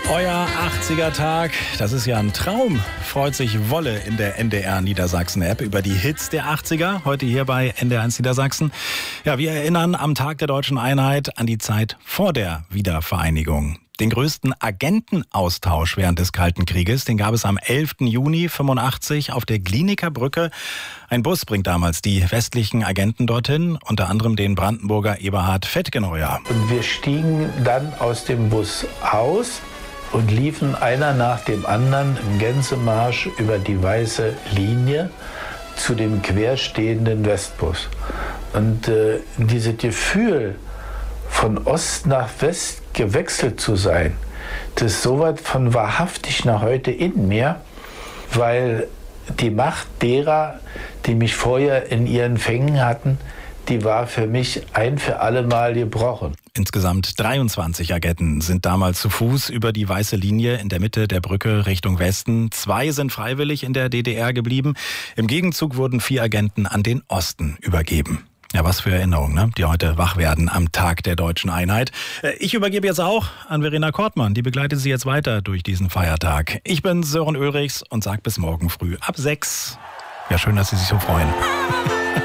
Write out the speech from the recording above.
Euer 80er-Tag, das ist ja ein Traum, freut sich Wolle in der NDR Niedersachsen-App über die Hits der 80er, heute hier bei NDR1 Niedersachsen. Ja, wir erinnern am Tag der Deutschen Einheit an die Zeit vor der Wiedervereinigung. Den größten Agentenaustausch während des Kalten Krieges, den gab es am 11. Juni 85 auf der Glienicker Brücke. Ein Bus bringt damals die westlichen Agenten dorthin, unter anderem den Brandenburger Eberhard Fettgeneuer. Und wir stiegen dann aus dem Bus aus und liefen einer nach dem anderen im Gänsemarsch über die weiße Linie zu dem querstehenden Westbus. Und dieses Gefühl, von Ost nach West gewechselt zu sein, das ist so weit von wahrhaftig nach heute in mir, weil die Macht derer, die mich vorher in ihren Fängen hatten, die war für mich ein für alle Mal gebrochen. Insgesamt 23 Agenten sind damals zu Fuß über die weiße Linie in der Mitte der Brücke Richtung Westen. 2 sind freiwillig in der DDR geblieben. Im Gegenzug wurden 4 Agenten an den Osten übergeben. Ja, was für Erinnerungen, ne? Die heute wach werden am Tag der Deutschen Einheit. Ich übergebe jetzt auch an Verena Kortmann. Die begleitet Sie jetzt weiter durch diesen Feiertag. Ich bin Sören Ulrichs und sage bis morgen früh ab 6. Ja, schön, dass Sie sich so freuen.